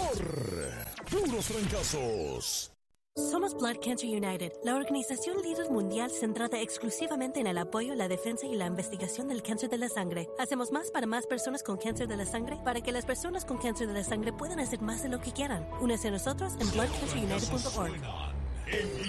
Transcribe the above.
por Puros Fracasos. Somos Blood Cancer United, la organización líder mundial centrada exclusivamente en el apoyo, la defensa y la investigación del cáncer de la sangre. Hacemos más para más personas con cáncer de la sangre para que las personas con cáncer de la sangre puedan hacer más de lo que quieran. Únese a nosotros en bloodcancerunited.org.